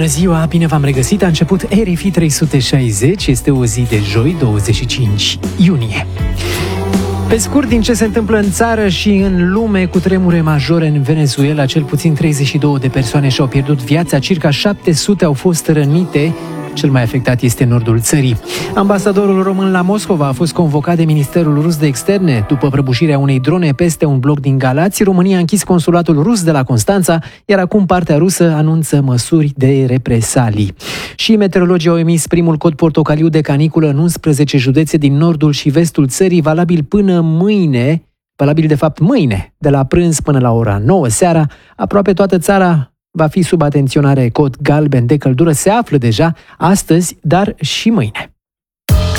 Bună ziua, bine v-am regăsit, a început RFI 360, este o zi de joi, 25 iunie. Pe scurt, din ce se întâmplă în țară și în lume, cu tremure majore în Venezuela, cel puțin 32 de persoane și-au pierdut viața, circa 700 au fost rănite. Cel mai afectat este nordul țării. Ambasadorul român la Moscova a fost convocat de Ministerul Rus de Externe. După prăbușirea unei drone peste un bloc din Galați, România a închis consulatul rus de la Constanța, iar acum partea rusă anunță măsuri de represalii. Și meteorologii au emis primul cod portocaliu de caniculă în 11 județe din nordul și vestul țării, valabil până mâine, de la prânz până la ora 9 seara. Aproape toată țara va fi sub atenționare. Cod galben de căldură se află deja astăzi, dar și mâine.